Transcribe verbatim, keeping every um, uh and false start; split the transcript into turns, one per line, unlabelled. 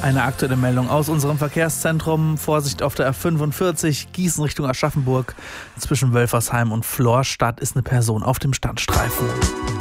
Eine aktuelle Meldung aus unserem Verkehrszentrum. Vorsicht auf der R fünfundvierzig, Gießen Richtung Aschaffenburg. Zwischen Wölfersheim und Florstadt ist eine Person auf dem Standstreifen.